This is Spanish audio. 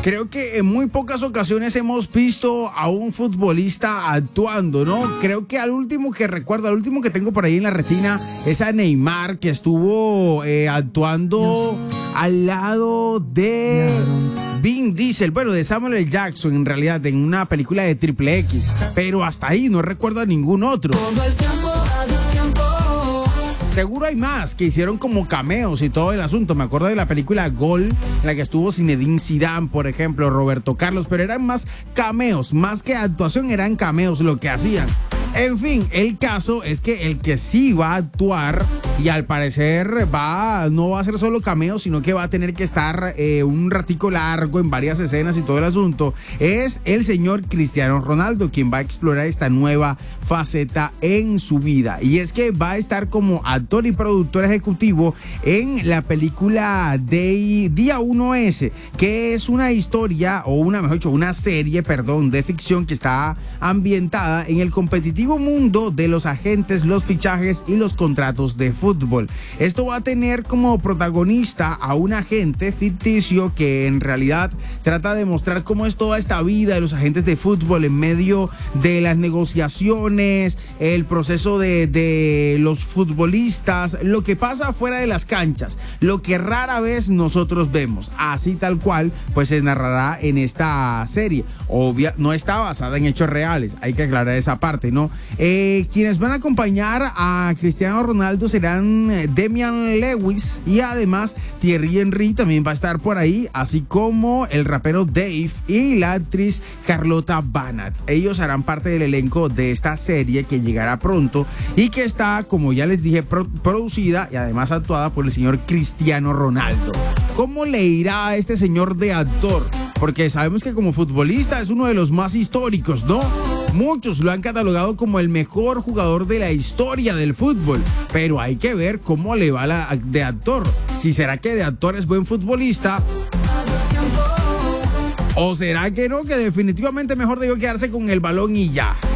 Creo que en muy pocas ocasiones hemos visto a un futbolista actuando, ¿no? Creo que al último que recuerdo, al último que tengo por ahí en la retina, es a Neymar, que estuvo actuando al lado de Vin Diesel, bueno, de Samuel L. Jackson, en realidad, en una película de Triple X. Pero hasta ahí no recuerdo a ningún otro. Seguro hay más que hicieron como cameos y todo el asunto. Me acuerdo de la película Gol, en la que estuvo Zinedine Zidane, por ejemplo, Roberto Carlos, pero eran más cameos, más que actuación, eran cameos lo que hacían. En fin, el caso es que el que sí va a actuar y al parecer no va a ser solo cameo, sino que va a tener que estar un ratico largo en varias escenas y todo el asunto, es el señor Cristiano Ronaldo, quien va a explorar esta nueva faceta en su vida. Y es que va a estar como actor y productor ejecutivo en la película de Día 1S, que es una historia, o una serie de ficción que está ambientada en el competitivo mundo de los agentes, los fichajes y los contratos de fútbol. Esto va a tener como protagonista a un agente ficticio que en realidad trata de mostrar cómo es toda esta vida de los agentes de fútbol en medio de las negociaciones, el proceso de los futbolistas, lo que pasa fuera de las canchas, lo que rara vez nosotros vemos. Así tal cual, pues se narrará en esta serie. No está basada en hechos reales, hay que aclarar esa parte, ¿no? Quienes van a acompañar a Cristiano Ronaldo serán Damian Lewis y además Thierry Henry también va a estar por ahí, así como el rapero Dave y la actriz Carlota Banat. Ellos harán parte del elenco de esta serie que llegará pronto y que está, como ya les dije, producida y además actuada por el señor Cristiano Ronaldo. ¿Cómo le irá a este señor de actor? Porque sabemos que como futbolista es uno de los más históricos, ¿no? Muchos lo han catalogado como el mejor jugador de la historia del fútbol, pero hay que ver cómo le va de actor. Si será que de actor es buen futbolista, o será que no, que definitivamente mejor debió quedarse con el balón y ya.